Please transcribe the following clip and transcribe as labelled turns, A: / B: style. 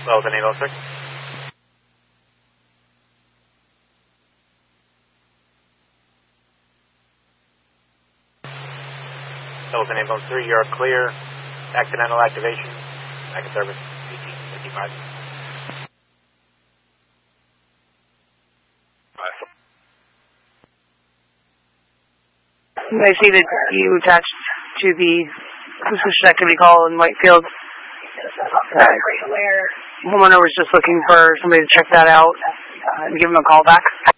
A: Delta 806. Delta 803, you're clear. Accidental activation. Active service. 1855.
B: I see that you attached to the suspicious activity call in Whitefield. Homeowner was just looking for somebody to check that out and give him a call back.